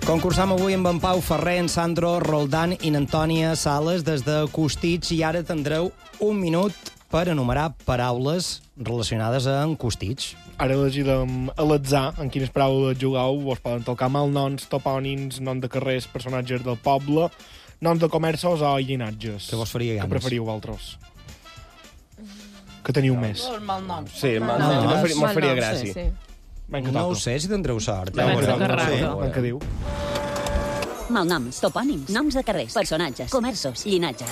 Concursam avui amb en Pau Ferrer, en Sandro Roldán i n'Antònia Sales des de Costitx i ara tindreu un minut per enumerar paraules relacionades amb Costitx. Ara elegirem a l'atzar en quines paraules jugueu. Vos poden tocar malnoms, topònims, noms de carrers, personatges del poble, noms de comerços o llinatges. Que vos faria ganes? Que preferiu vosaltres? Que teniu més? Malnoms. Sí, Malnoms. me'n faria gràcia. Sí. Vinga, No ho toca. sé si tindreu sort. Ja veurem. Vinga, què diu? Malnoms, topònims, noms de carrers, personatges, comerços, llinatges.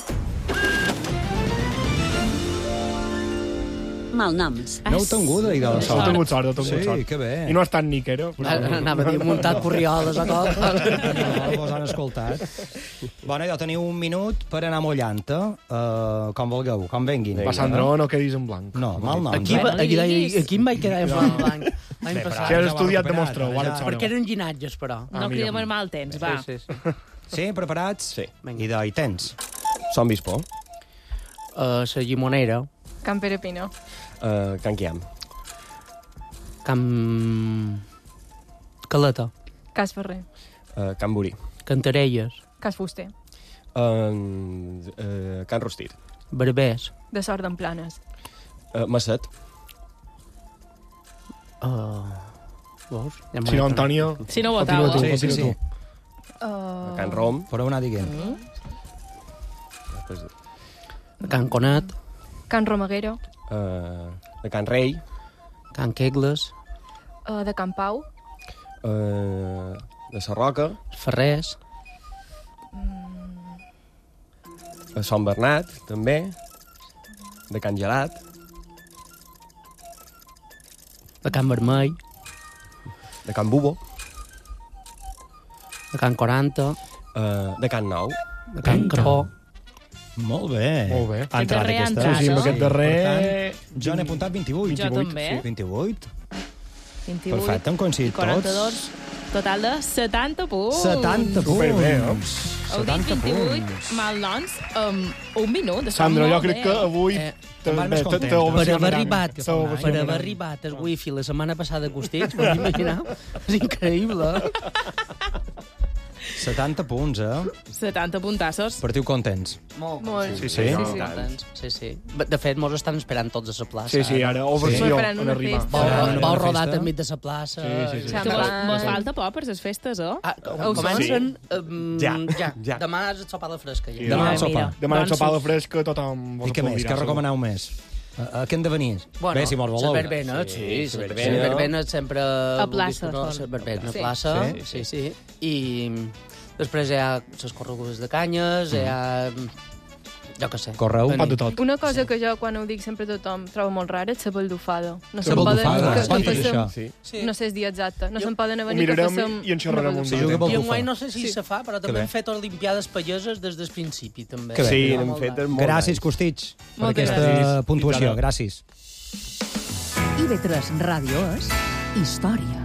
Malnoms. No heu tingut, idò, de Heu sort. tingut sort, heu tingut Sí, sort. que bé. I no ha estat Niquero. Anava a dir muntat corrioles o cop. No, vos han escoltat. Bueno, ja teniu un minut per anar mullant, com vulgueu, com venguin. Va, Sandro, no quedis en blanc. No, malnoms. Aquí em vaig quedar en blanc l'any passat. Si has estudiat, demostra-ho. Ara et sona. Perquè eren llinatges, però. No cridem el mal temps, va. Sí. Sí, preparats? Sí. I tens. Som Bispo. La llimonera, Can Pere Pino. Can Quiam. Caleta, Cas Ferrer. Can Burí. Cantarelles, Cas Fuster. Can Rostit. Barbers, De Sort d'en Planes. Masset. veus? Si no, Antònia... Si no Continua votava. tu. Sí, sí, sí. Can Rom. Podeu anar dient. Can Conat, Can Romaguero. De Can Rei. Can Quegles, De Can Pau. De Sarroca. Ferrers, A Sant Bernat, també. De Can Gelat. de Can Vermell, De Can Bubo. de Can 40, De Can Nou. de Can Caró, Molt bé. Molt bé. Ha entrat darrer ha aquesta. entrat, Sí, amb no? aquest darrer... Per tant, jo n'he apuntat 28. Jo també. 28? 28. Perfecte, hem coincidit I 42. tots. Total de 70 punts. 70 punts. Superbé, eh? Heu dit 70 28 punts. malnoms amb un minut. Això Sandro, jo molt crec bé. que avui... te'n vas més content. per haver arribat, Que fa un any. per haver arribat el wifi la setmana passada a Costitx, m'ho imaginar? És increïble. 70 punts, 70 puntassos. Partiu contents. Molt. Molt. Sí, sí. Sí, sí. De fet, mos estan esperant tots a la plaça. Sí, sí, ara, ovació, Esperant en una arribar. festa. Vau Una rodat festa. enmig de la plaça. Sí. Que Xampany. mos falta poc per les festes, oh? Comencen... Ja. Demà és el sopar de fresca. Ja. Demà el Mira, sopar. Demà Doncs el sopar de fresca, tothom vos I què més? Què recomaneu més? A què hem de venir? Bueno, Bé, si mos voleu. les verbenes, sí. Les verbena. verbenes sempre... A plaça, Les són. verbenes a Sí. plaça, sí. I després hi ha les corregudes de canyes, hi ha... Jo què sé. Correu? Pot de tot. Una cosa que jo, quan ho dic sempre a tothom, trobo molt rara és la baldufada. No La se'n poden... baldufada? que Quant és passem- això? Sí. No sé el dia exacte. No se'n poden Ho venir que mirarem passem... i en xerrarem una un Sí, dia. juga pel I bufar. enguany no sé si se fa, però també bé. hem fet olimpiades palleses des del principi, també. Que bé. Sí, Fa n'hem molt fet d'anys. molt Gràcies, d'anys. Costitx, per Moltes aquesta gràcies. puntuació. Gràcies. IB3 Ràdio és història.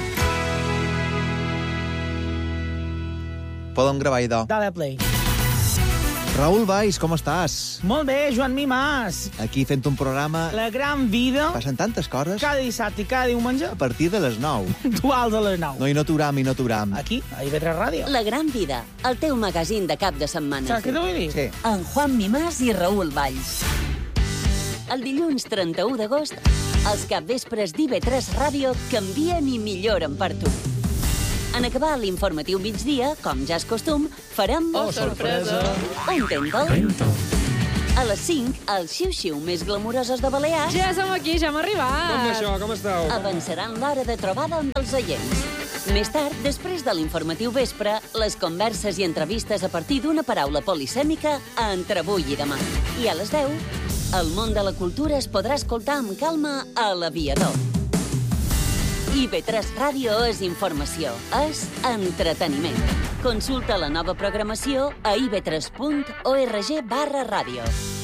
Podem gravar, idò. Dale play. Raül Valls, com estàs? Molt bé, Joan Mimàs. Aquí fent un programa... La gran vida, Passen tantes coses cada dissabte i cada diumenge, a partir de les 9. duals a les 9. No, i no t'uram. Aquí, a IB3 Ràdio. La gran vida, el teu magazín de cap de setmana. Saps què t'ho vull dir? Sí. Amb Juan Mimàs i Raül Valls. El dilluns 31 d'agost, els capvespres d'IB3 Ràdio canvien i milloren per tu. En acabar l'informatiu migdia, com ja és costum, farem... Oh, sorpresa! Un tento. A les 5, els xiu-xiu més glamurosos de Balears Ja som aquí, ja hem arribat. Com esteu? avançaran l'hora de trobada amb els oients. Més tard, després de l'informatiu vespre, les converses i entrevistes a partir d'una paraula polisèmica a Entre avui i demà. I a les 10, el món de la cultura es podrà escoltar amb calma a l'Aviador. IB3 Ràdio és informació, és entreteniment. Consulta la nova programació a ib3.org/ràdio.